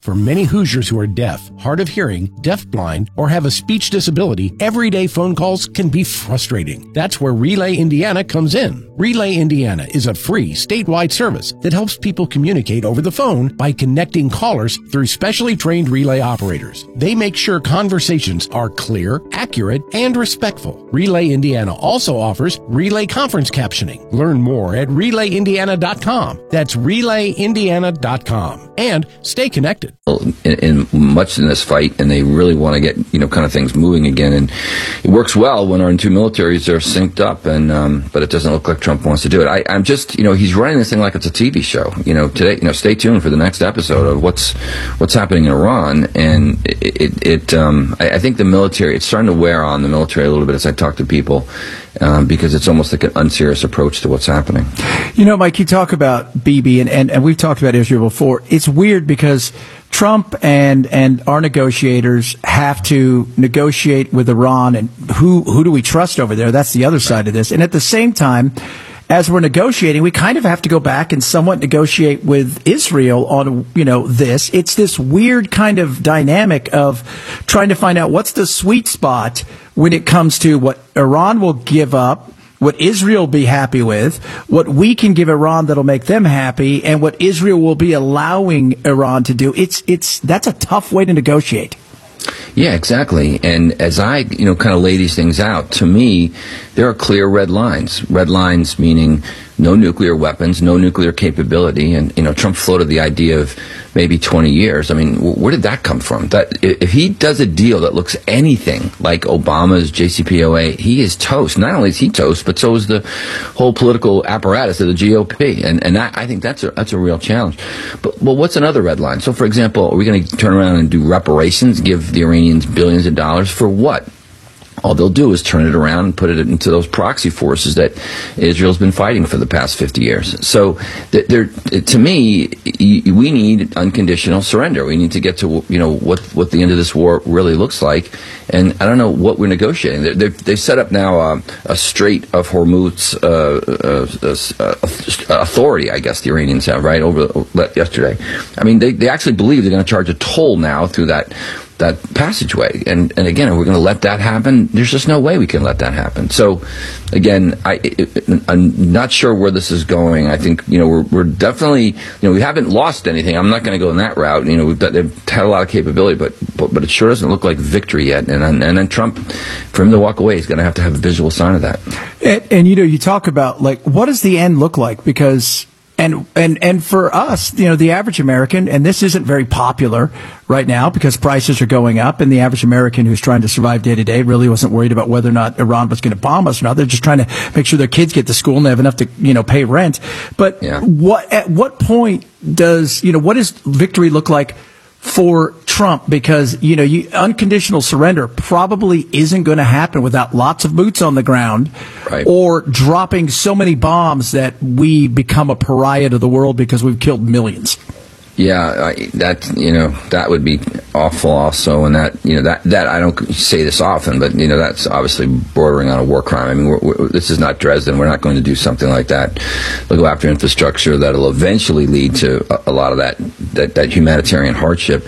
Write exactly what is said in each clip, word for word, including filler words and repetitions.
For many Hoosiers who are deaf, hard of hearing, deafblind, or have a speech disability, everyday phone calls can be frustrating. That's where Relay Indiana comes in. Relay Indiana is a free statewide service that helps people communicate over the phone by connecting callers through specially trained relay operators. They make sure conversations are clear, accurate, and respectful. Relay Indiana also offers relay conference captioning. Learn more at relay indiana dot com. That's relay indiana dot com. And stay connected. In, in much in this fight, and they really want to get, you know, kind of things moving again. And it works well when our two militaries are synced up, and um, but it doesn't look like Trump wants to do it. I, I'm just, you know, he's running this thing like it's a T V show. You know, today, you know, stay tuned for the next episode of what's what's happening in Iran. And it, it, it um, I, I think the military, it's starting to wear on the military a little bit as I talk to people. Um, because it's almost like an unserious approach to what's happening. You know, Mike, you talk about Bibi, and, and, and we've talked about Israel before. It's weird because Trump and, and our negotiators have to negotiate with Iran, and who, who do we trust over there? That's the other side of this. And at the same time, as we're negotiating, we kind of have to go back and somewhat negotiate with Israel on, you know, this. It's this weird kind of dynamic of trying to find out what's the sweet spot when it comes to what Iran will give up, what Israel will be happy with, what we can give Iran that'll make them happy, and what Israel will be allowing Iran to do. It's, it's, that's a tough way to negotiate. Yeah, exactly. And as I, you know, kind of lay these things out, to me, there are clear red lines. Red lines meaning no nuclear weapons, no nuclear capability. And, you know, Trump floated the idea of maybe twenty years. I mean, where did that come from? That if he does a deal that looks anything like Obama's J C P O A, he is toast. Not only is he toast, but so is the whole political apparatus of the G O P. And, and that, I think that's a, that's a real challenge. But, well, what's another red line? So, for example, are we going to turn around and do reparations, give the Iranians billions of dollars for what? All they'll do is turn it around and put it into those proxy forces that Israel's been fighting for the past fifty years. So, there, to me, we need unconditional surrender. We need to get to, you know, what what the end of this war really looks like. And I don't know what we're negotiating. They're, they've set up now a, a Strait of Hormuz uh, uh, uh, authority, I guess the Iranians have, right, over yesterday. I mean, they, they actually believe they're going to charge a toll now through that that passageway. And, and again, are we going to let that happen? There's just no way we can let that happen. So, again, I, it, I'm not sure where this is going. I think, you know, we're, we're definitely, you know, we haven't lost anything. I'm not going to go in that route. You know, we've got, they've had a lot of capability, but, but, but it sure doesn't look like victory yet. And, and, and then Trump, for him to walk away, he's going to have to have a visual sign of that. And, and, you know, you talk about, like, what does the end look like? Because And, and, and for us, you know, the average American, and this isn't very popular right now because prices are going up, and the average American who's trying to survive day to day really wasn't worried about whether or not Iran was going to bomb us or not. They're just trying to make sure their kids get to school and they have enough to, you know, pay rent. But yeah. what, at what point does, you know, what does victory look like for Trump? Because, you know, you, unconditional surrender probably isn't going to happen without lots of boots on the ground, right, or dropping so many bombs that we become a pariah to the world because we've killed millions. Yeah, I, that, you know, that would be awful also. And that, you know, that, that I don't say this often, but, you know, that's obviously bordering on a war crime. I mean, we're, we're, this is not Dresden. We're not going to do something like that. They'll go after infrastructure that'll eventually lead to a, a lot of that, that, that humanitarian hardship.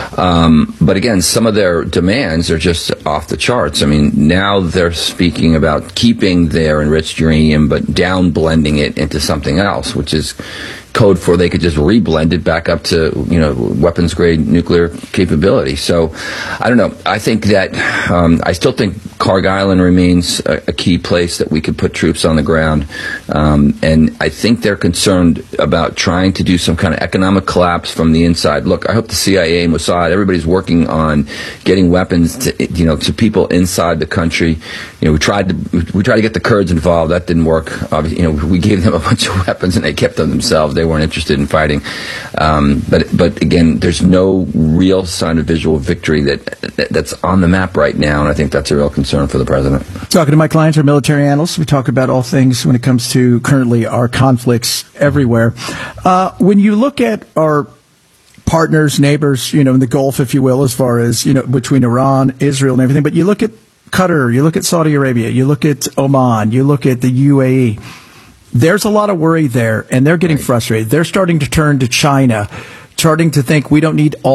Um, but again, some of their demands are just off the charts. I mean, now they're speaking about keeping their enriched uranium, but down blending it into something else, which is code for they could just reblend it back up to, you know, weapons grade nuclear capability. So I don't know. I think that um, I still think Kharg Island remains a, a key place that we could put troops on the ground. Um, and I think they're concerned about trying to do some kind of economic collapse from the inside. Look, I hope the C I A and Mossad, everybody's working on getting weapons to, you know, to people inside the country. You know, we tried to we tried to get the Kurds involved. That didn't work. Obviously, you know, we gave them a bunch of weapons and they kept them themselves. They weren't interested in fighting. Um, but but again, there's no real sign of visual victory that, that that's on the map right now, and I think that's a real concern for the president. Talking to Mike Lyons, our military analyst, we talk about all things when it comes to currently our conflicts everywhere. Uh, when you look at our partners, neighbors, you know, in the Gulf, if you will, as far as, you know, between Iran, Israel, and everything, but you look at Qatar, you look at Saudi Arabia, you look at Oman, you look at the U A E. There's a lot of worry there, and they're getting frustrated. They're starting to turn to China, starting to think we don't need all